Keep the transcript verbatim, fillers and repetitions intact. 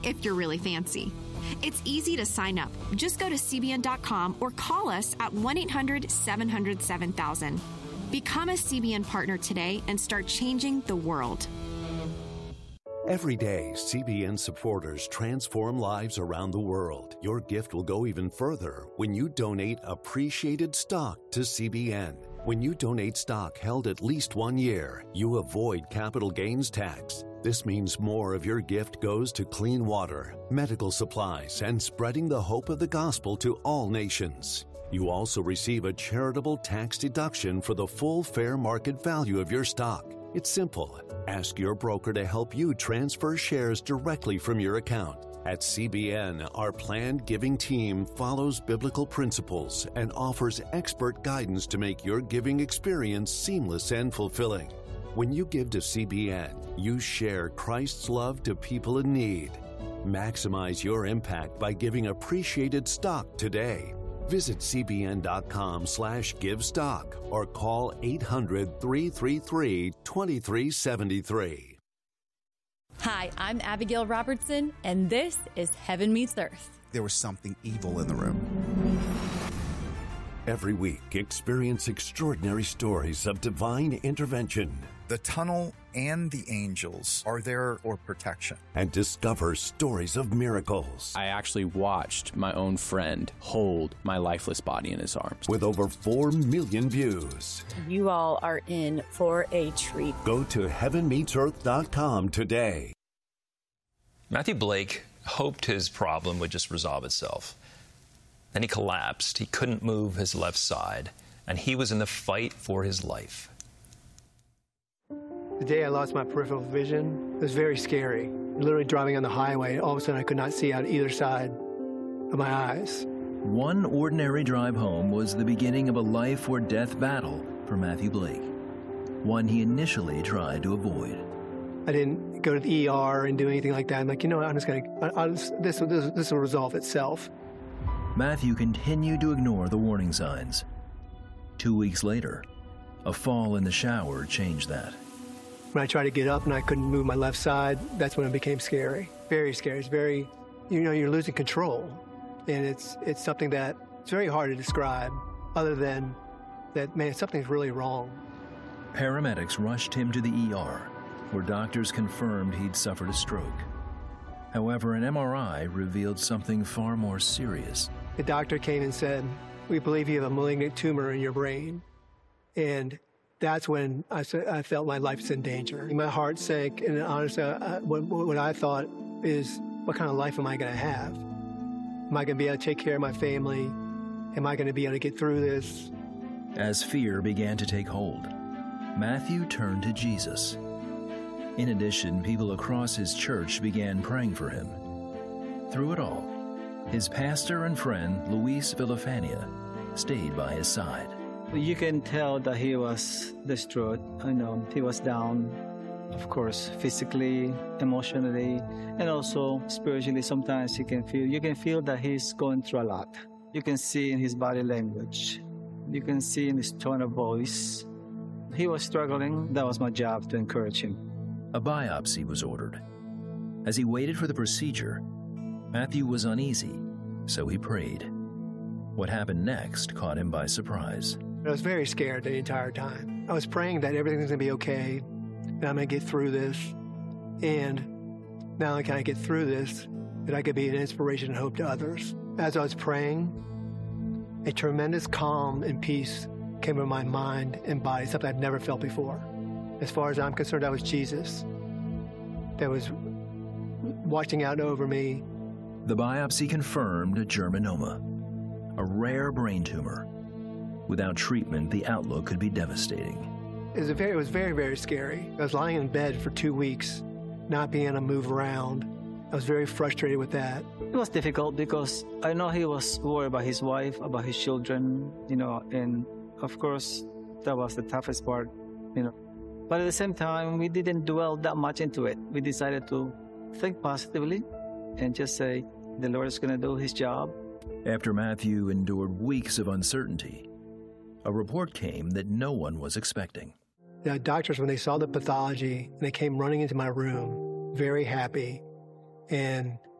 if you're really fancy. It's easy to sign up. Just go to C B N dot com or call us at one eight hundred seven hundred seven thousand. Become a C B N partner today and start changing the world. Every day, C B N supporters transform lives around the world. Your gift will go even further when you donate appreciated stock to C B N. When you donate stock held at least one year, you avoid capital gains tax. This means more of your gift goes to clean water, medical supplies, and spreading the hope of the gospel to all nations. You also receive a charitable tax deduction for the full fair market value of your stock. It's simple. Ask your broker to help you transfer shares directly from your account. At C B N, our planned giving team follows biblical principles and offers expert guidance to make your giving experience seamless and fulfilling. When you give to C B N, you share Christ's love to people in need. Maximize your impact by giving appreciated stock today. Visit cbn.com slash give stock or call eight hundred, three three three, two three seven three. Hi, I'm Abigail Robertson, and this is Heaven Meets Earth. There was something evil in the room. Every week, experience extraordinary stories of divine intervention. The tunnel and the angels are there for protection. And discover stories of miracles. I actually watched my own friend hold my lifeless body in his arms. With over four million views. You all are in for a treat. Go to heaven meets earth dot com today. Matthew Blake hoped his problem would just resolve itself. Then he collapsed. He couldn't move his left side, and he was in the fight for his life. The day I lost my peripheral vision, it was very scary. Literally driving on the highway, all of a sudden I could not see out either side of my eyes. One ordinary drive home was the beginning of a life or death battle for Matthew Blake, one he initially tried to avoid. I didn't go to the E R and do anything like that. I'm like, you know what, I'm just going to, this, this, this will resolve itself. Matthew continued to ignore the warning signs. Two weeks later, a fall in the shower changed that. When I tried to get up and I couldn't move my left side, that's when it became scary. Very scary. It's very, you know, you're losing control. And it's it's something that it's very hard to describe other than that, man, something's really wrong. Paramedics rushed him to the E R, where doctors confirmed he'd suffered a stroke. However, an M R I revealed something far more serious. The doctor came and said, we believe you have a malignant tumor in your brain. And that's when I, I felt my life is in danger. My heart sank, and honestly, I, what, what I thought is, what kind of life am I going to have? Am I going to be able to take care of my family? Am I going to be able to get through this? As fear began to take hold, Matthew turned to Jesus. In addition, people across his church began praying for him. Through it all, his pastor and friend, Luis Villafania, stayed by his side. You can tell that he was distraught. I know he was down, of course, physically, emotionally, and also spiritually. Sometimes you can feel you can feel that he's going through a lot. You can see in his body language. You can see in his tone of voice. He was struggling. That was my job, to encourage him. A biopsy was ordered. As he waited for the procedure, Matthew was uneasy, so he prayed. What happened next caught him by surprise. I was very scared the entire time. I was praying that everything's going to be okay, and I'm going to get through this. And not only can I get through this, that I could be an inspiration and hope to others. As I was praying, a tremendous calm and peace came over my mind and body, something I'd never felt before. As far as I'm concerned, that was Jesus that was watching out over me. The biopsy confirmed a germinoma, a rare brain tumor. Without treatment, the outlook could be devastating. It was, a very, it was very, very scary. I was lying in bed for two weeks, not being able to move around. I was very frustrated with that. It was difficult because I know he was worried about his wife, about his children, you know, and of course, that was the toughest part, you know. But at the same time, we didn't dwell that much into it. We decided to think positively and just say, the Lord is going to do his job. After Matthew endured weeks of uncertainty, a report came that no one was expecting. The doctors, when they saw the pathology, and they came running into my room, very happy, And